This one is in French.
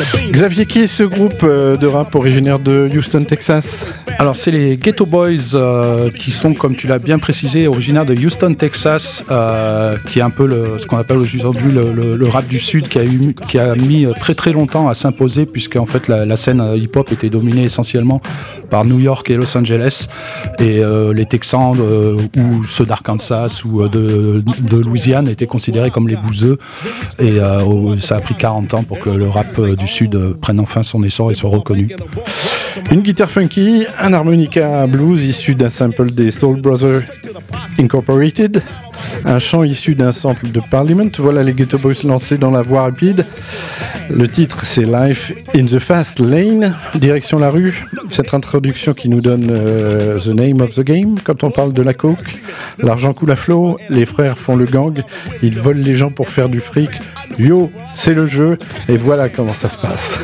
Xavier, qui est ce groupe de rap originaire de Houston, Texas? Alors c'est les Ghetto Boys qui sont, comme tu l'as bien précisé, originaires de Houston, Texas, qui est un peu ce qu'on appelle aujourd'hui le rap du Sud, qui a mis très très longtemps à s'imposer, puisque en fait la scène hip-hop était dominée essentiellement par New York et Los Angeles, et les Texans ou ceux d'Arkansas ou de Louisiane étaient considérés comme les bouseux, et ça a pris 40 ans pour que le rap du Sud prenne enfin son essor et soit reconnu. Une guitare funky, un harmonica blues issu d'un sample des Soul Brothers Incorporated, un chant issu d'un sample de Parliament. Voilà les Ghetto Boys lancés dans la voie rapide. Le titre, c'est Life in the Fast Lane, direction la rue. Cette introduction qui nous donne the name of the game quand on parle de la coke. L'argent coule à flot, les frères font le gang, ils volent les gens pour faire du fric. Yo, c'est le jeu, et voilà comment ça se passe.